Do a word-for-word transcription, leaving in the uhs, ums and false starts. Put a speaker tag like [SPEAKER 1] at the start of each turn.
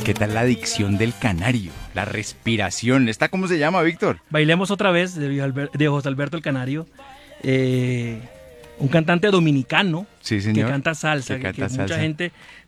[SPEAKER 1] ¿Qué tal la dicción del canario? La respiración. ¿Esta cómo se llama, Víctor?
[SPEAKER 2] Bailemos otra vez de, Albert, de José Alberto el Canario. Eh, un cantante dominicano
[SPEAKER 1] Sí,
[SPEAKER 2] que
[SPEAKER 1] señor.
[SPEAKER 2] canta salsa,
[SPEAKER 1] Que
[SPEAKER 2] que,
[SPEAKER 1] canta
[SPEAKER 2] que mucha
[SPEAKER 1] salsa.
[SPEAKER 2] gente